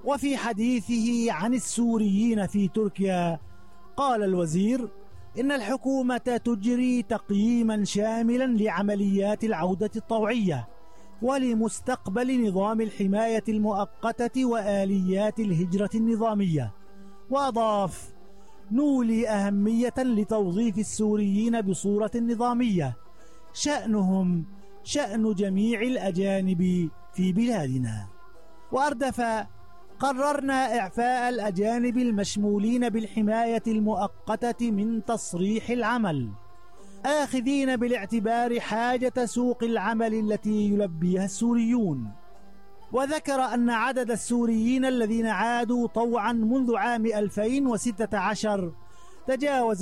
وفي حديثه عن السوريين في تركيا قال الوزير إن الحكومة تجري تقييما شاملا لعمليات العودة الطوعية ولمستقبل نظام الحماية المؤقتة وآليات الهجرة النظامية. وأضاف: نولي أهمية لتوظيف السوريين بصورة نظامية شأنهم شأن جميع الأجانب في بلادنا. وأردف: قررنا إعفاء الأجانب المشمولين بالحماية المؤقتة من تصريح العمل، آخذين بالاعتبار حاجة سوق العمل التي يلبيها السوريون. وذكر أن عدد السوريين الذين عادوا طوعا منذ عام 2016 تجاوز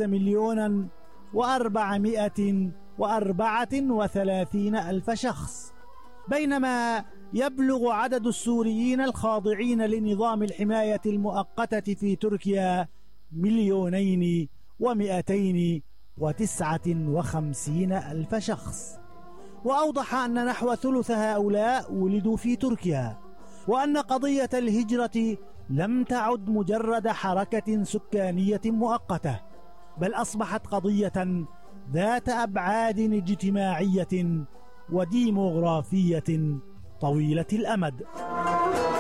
1,434,000 شخص، بينما يبلغ عدد السوريين الخاضعين لنظام الحماية المؤقتة في تركيا 2,259,000 شخص. وأوضح أن نحو ثلث هؤلاء ولدوا في تركيا، وأن قضية الهجرة لم تعد مجرد حركة سكانية مؤقتة، بل أصبحت قضية ذات أبعاد اجتماعية وديموغرافية طويلة الأمد.